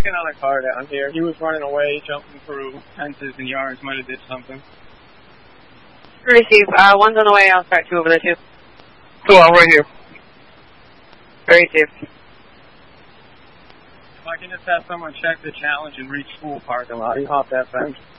checking on a car down here. He was running away, jumping through fences and yards. Might have did something. Receive. One's on the way. I'll start 2 over there, 2. Cool, I'm right here. Receive. If I can just have someone check the challenge and reach school parking lot, he hopped that fence.